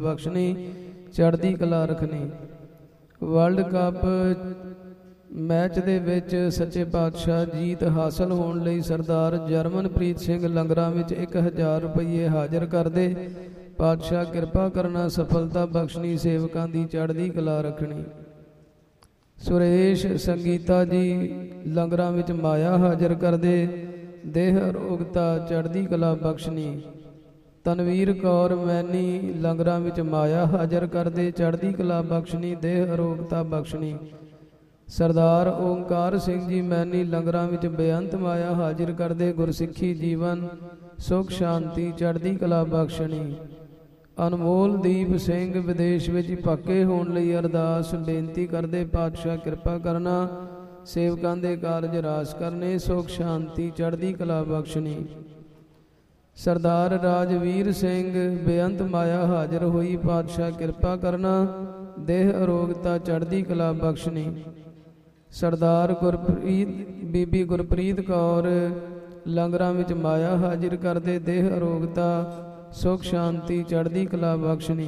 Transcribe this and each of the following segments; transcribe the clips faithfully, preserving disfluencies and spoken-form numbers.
ਬਖਸ਼ਣੀ, ਚੜ੍ਹਦੀ ਕਲਾ ਰੱਖਣੀ। ਵਰਲਡ ਕੱਪ ਮੈਚ ਦੇ ਵਿੱਚ ਸੱਚੇ ਪਾਤਸ਼ਾਹ ਜੀਤ ਹਾਸਲ ਹੋਣ ਲਈ ਸਰਦਾਰ ਜਰਮਨਪ੍ਰੀਤ ਸਿੰਘ ਲੰਗਰਾਂ ਵਿੱਚ ਇੱਕ ਹਜ਼ਾਰ ਰੁਪਈਏ ਹਾਜ਼ਰ ਕਰਦੇ। ਪਾਤਸ਼ਾਹ ਕਿਰਪਾ ਕਰਨਾ, ਸਫਲਤਾ ਬਖਸ਼ਣੀ, ਸੇਵਕਾਂ ਦੀ ਚੜ੍ਹਦੀ ਕਲਾ ਰੱਖਣੀ। ਸੁਰੇਸ਼ ਸੰਗੀਤਾ ਜੀ ਲੰਗਰਾਂ ਵਿੱਚ ਮਾਇਆ ਹਾਜ਼ਰ ਕਰਦੇ। ਦੇਹ ਅਰੋਗਤਾ, ਚੜ੍ਹਦੀ ਕਲਾ ਬਖਸ਼ਣੀ। ਤਨਵੀਰ ਕੌਰ ਮੈਨੀ ਲੰਗਰਾਂ ਵਿੱਚ ਮਾਇਆ ਹਾਜ਼ਰ ਕਰਦੇ, ਚੜ੍ਹਦੀ ਕਲਾ ਬਖਸ਼ਣੀ, ਦੇਹ ਅਰੋਗਤਾ ਬਖਸ਼ਣੀ। ਸਰਦਾਰ ਓਂਕਾਰ ਸਿੰਘ ਜੀ ਮੈਨੀ ਲੰਗਰਾਂ ਵਿੱਚ ਬੇਅੰਤ ਮਾਇਆ ਹਾਜ਼ਰ ਕਰਦੇ। ਗੁਰਸਿੱਖੀ ਜੀਵਨ, ਸੁਖ ਸ਼ਾਂਤੀ, ਚੜ੍ਹਦੀ ਕਲਾ ਬਖਸ਼ਣੀ। ਅਨਮੋਲ ਦੀਪ ਸਿੰਘ ਵਿਦੇਸ਼ ਵਿੱਚ ਪੱਕੇ ਹੋਣ ਲਈ ਅਰਦਾਸ ਬੇਨਤੀ ਕਰਦੇ। ਪਾਤਸ਼ਾਹ ਕਿਰਪਾ ਕਰਨਾ, ਸੇਵਕਾਂ ਦੇ ਕਾਰਜ ਰਾਸ ਕਰਨੇ, ਸੁਖ ਸ਼ਾਂਤੀ, ਚੜ੍ਹਦੀ ਕਲਾ ਬਖਸ਼ਣੀ। ਸਰਦਾਰ ਰਾਜਵੀਰ ਸਿੰਘ ਬੇਅੰਤ ਮਾਇਆ ਹਾਜ਼ਰ ਹੋਈ। ਪਾਤਸ਼ਾਹ ਕਿਰਪਾ ਕਰਨਾ, ਦੇਹ ਅਰੋਗਤਾ, ਚੜ੍ਹਦੀ ਕਲਾ ਬਖਸ਼ਣੀ। ਸਰਦਾਰ ਗੁਰਪ੍ਰੀਤ ਬੀਬੀ ਗੁਰਪ੍ਰੀਤ ਕੌਰ ਲੰਗਰਾਂ ਵਿੱਚ ਮਾਇਆ ਹਾਜ਼ਰ ਕਰਦੇ। ਦੇਹ ਅਰੋਗਤਾ, ਸੁਖ ਸ਼ਾਂਤੀ, ਚੜ੍ਹਦੀ ਕਲਾ ਬਖਸ਼ਣੀ।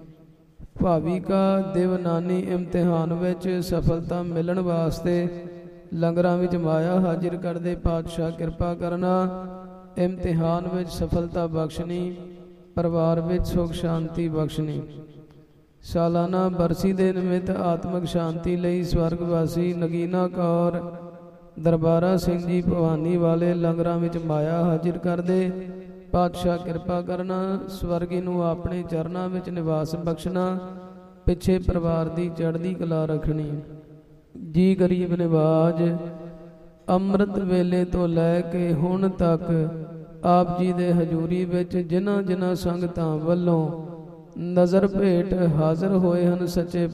ਭਾਵਿਕਾ ਦੇਵਨਾਨੀ ਇਮਤਿਹਾਨ ਵਿੱਚ ਸਫਲਤਾ ਮਿਲਣ ਵਾਸਤੇ ਲੰਗਰਾਂ ਵਿੱਚ ਮਾਇਆ ਹਾਜ਼ਰ ਕਰਦੇ। ਪਾਤਸ਼ਾਹ ਕਿਰਪਾ ਕਰਨਾ, ਇਮਤਿਹਾਨ ਵਿੱਚ ਸਫਲਤਾ ਬਖਸ਼ਣੀ, ਪਰਿਵਾਰ ਵਿੱਚ ਸੁਖ ਸ਼ਾਂਤੀ ਬਖਸ਼ਣੀ। ਸਾਲਾਨਾ ਬਰਸੀ ਦੇ ਨਿਮਿਤ ਆਤਮਿਕ ਸ਼ਾਂਤੀ ਲਈ ਸਵਰਗਵਾਸੀ ਨਗੀਨਾ ਕੌਰ ਦਰਬਾਰਾ ਸਿੰਘ ਜੀ ਭਵਾਨੀ ਵਾਲੇ ਲੰਗਰਾਂ ਵਿੱਚ ਮਾਇਆ ਹਾਜ਼ਰ ਕਰਦੇ। ਪਾਤਸ਼ਾਹ ਕਿਰਪਾ ਕਰਨਾ, ਸਵਰਗੀ ਨੂੰ ਆਪਣੇ ਚਰਨਾਂ ਵਿੱਚ ਨਿਵਾਸ ਬਖਸ਼ਣਾ, ਪਿੱਛੇ ਪਰਿਵਾਰ ਦੀ ਚੜ੍ਹਦੀ ਕਲਾ ਰੱਖਣੀ। ਜੀ ਗਰੀਬ ਨਿਵਾਜ ਅੰਮ੍ਰਿਤ ਵੇਲੇ ਤੋਂ ਲੈ ਕੇ ਹੁਣ ਤੱਕ ਆਪ ਜੀ ਦੇ ਹਜ਼ੂਰੀ ਵਿੱਚ ਜਿਨ੍ਹਾਂ ਜਿਨ੍ਹਾਂ ਸੰਗਤਾਂ ਵੱਲੋਂ ਨਜ਼ਰ ਭੇਟ ਹਾਜ਼ਰ ਹੋਏ ਹਨ, ਸੱਚੇ